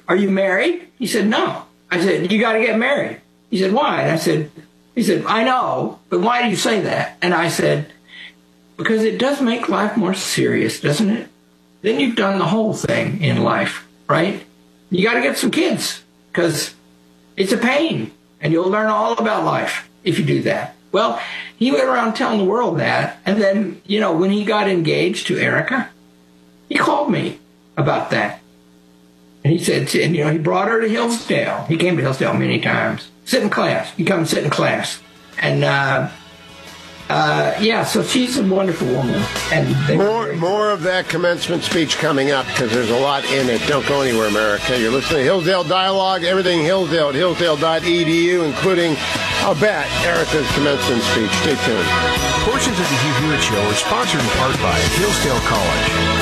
are you married? He said, no. I said, you got to get married. He said, why? And he said, I know, but why do you say that? And I said, because it does make life more serious, doesn't it? Then you've done the whole thing in life, right? You got to get some kids because it's a pain and you'll learn all about life if you do that. Well, he went around telling the world that. And then, when he got engaged to Erica, he called me about that. And he said, he brought her to Hillsdale. He came to Hillsdale many times. Sit in class. You come and sit in class. And, so she's a wonderful woman. And more of that commencement speech coming up because there's a lot in it. Don't go anywhere, America. You're listening to Hillsdale Dialogue, everything Hillsdale at hillsdale.edu, including, I'll bet, Erica's commencement speech. Stay tuned. Portions of the Hugh Hewitt Show are sponsored in part by Hillsdale College.